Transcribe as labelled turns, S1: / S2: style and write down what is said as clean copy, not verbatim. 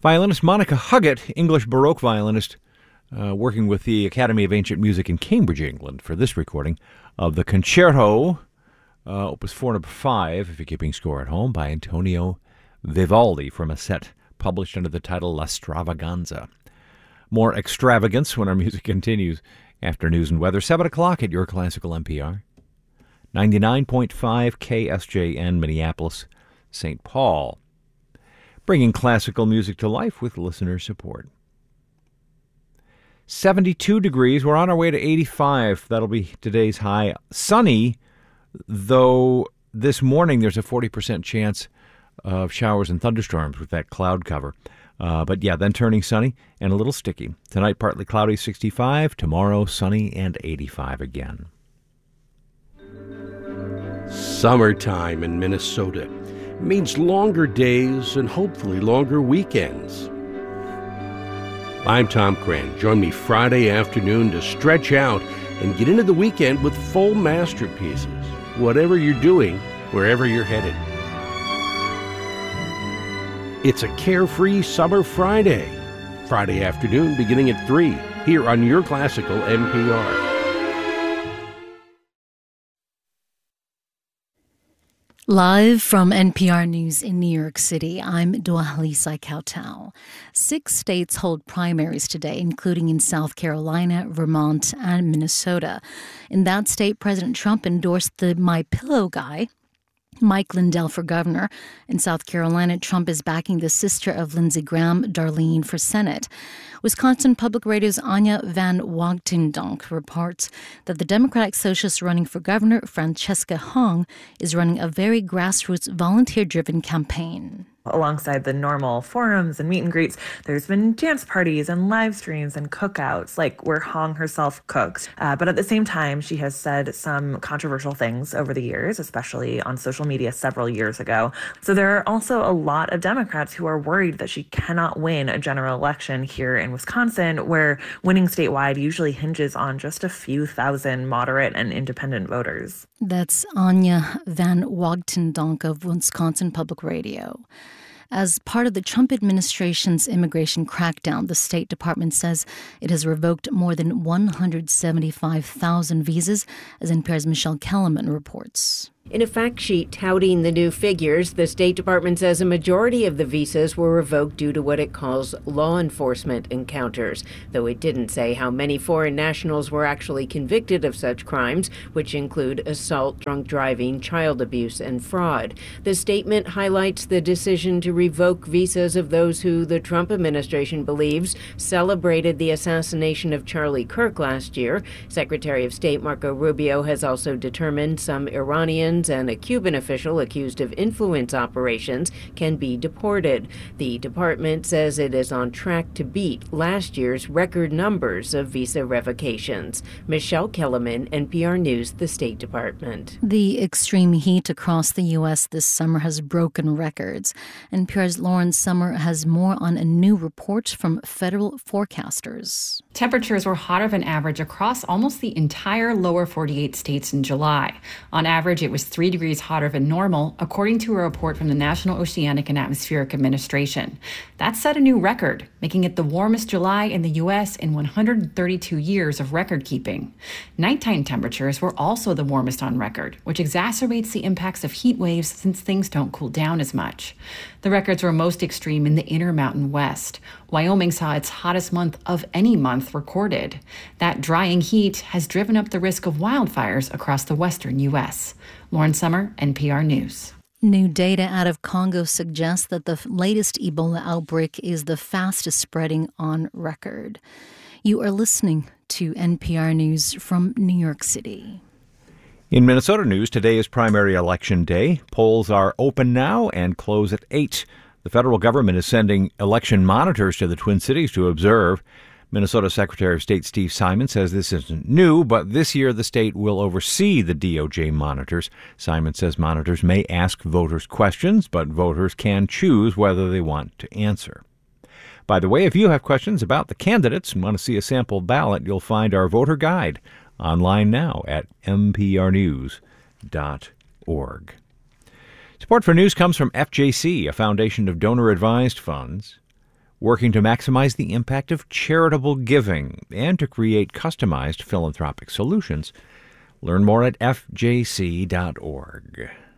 S1: Violinist Monica Huggett, English Baroque violinist, working with the Academy of Ancient Music in Cambridge, England, for this recording of the Concerto, Opus 4, number 5, if you're keeping score at home, by Antonio Vivaldi, from a set published under the title La Stravaganza. More extravagance when our music continues after news and weather. 7 o'clock at Your Classical NPR. 99.5 KSJN, Minneapolis, St. Paul. Bringing classical music to life with listener support. 72 degrees. We're on our way to 85. That'll be today's high. Sunny, though this morning there's a 40% chance of showers and thunderstorms with that cloud cover. But yeah, then turning sunny and a little sticky. Tonight, partly cloudy, 65. Tomorrow, sunny and 85 again.
S2: Summertime in Minnesota means longer days and hopefully longer weekends. I'm Tom Cran. Join me Friday afternoon to stretch out and get into the weekend with full masterpieces. Whatever you're doing, wherever you're headed. It's a carefree summer Friday. Friday afternoon beginning at 3 here on Your Classical NPR.
S3: Live from NPR News in New York City, I'm Dwalisa Kautal. 6 states hold primaries today, including in South Carolina, Vermont, and Minnesota. In that state, President Trump endorsed the My Pillow guy, Mike Lindell, for governor. In South Carolina, Trump is backing the sister of Lindsey Graham, Darlene, for Senate. Wisconsin Public Radio's Anya van Wagtendonk reports that the Democratic Socialist running for governor, Francesca Hong, is running a very grassroots, volunteer-driven campaign.
S4: Alongside the normal forums and meet and greets, there's been dance parties and live streams and cookouts, like where Hong herself cooks. But at the same time, she has said some controversial things over the years, especially on social media several years ago. So there are also a lot of Democrats who are worried that she cannot win a general election here in Wisconsin, where winning statewide usually hinges on just a few thousand moderate and independent voters.
S3: That's Anya van Wagtendonk of Wisconsin Public Radio. As part of the Trump administration's immigration crackdown, the State Department says it has revoked more than 175,000 visas, as NPR's Michelle Kellerman reports.
S5: In a fact sheet touting the new figures, the State Department says a majority of the visas were revoked due to what it calls law enforcement encounters, though it didn't say how many foreign nationals were actually convicted of such crimes, which include assault, drunk driving, child abuse, and fraud. The statement highlights the decision to revoke visas of those who the Trump administration believes celebrated the assassination of Charlie Kirk last year. Secretary of State Marco Rubio has also determined some Iranians and a Cuban official accused of influence operations can be deported. The department says it is on track to beat last year's record numbers of visa revocations. Michelle Kellerman, NPR News, the State Department.
S3: The extreme heat across the U.S. this summer has broken records. NPR's Lauren Sommer has more on a new report from federal forecasters.
S6: Temperatures were hotter than average across almost the entire lower 48 states in July. On average, it was 3 degrees hotter than normal, according to a report from the National Oceanic and Atmospheric Administration. That set a new record, making it the warmest July in the U.S. in 132 years of record keeping. Nighttime temperatures were also the warmest on record, which exacerbates the impacts of heat waves since things don't cool down as much. The records were most extreme in the Intermountain West. Wyoming saw its hottest month of any month recorded. That drying heat has driven up the risk of wildfires across the western U.S. Lauren Sommer, NPR News.
S3: New data out of Congo suggests that the latest Ebola outbreak is the fastest spreading on record. You are listening to NPR News from New York City.
S1: In Minnesota news, today is primary election day. Polls are open now and close at 8. The federal government is sending election monitors to the Twin Cities to observe. Minnesota Secretary of State Steve Simon says this isn't new, but this year the state will oversee the DOJ monitors. Simon says monitors may ask voters questions, but voters can choose whether they want to answer. By the way, if you have questions about the candidates and want to see a sample ballot, you'll find our voter guide online now at mprnews.org. Support for news comes from FJC, a foundation of donor-advised funds. working to maximize the impact of charitable giving and to create customized philanthropic solutions. Learn more at fjc.org.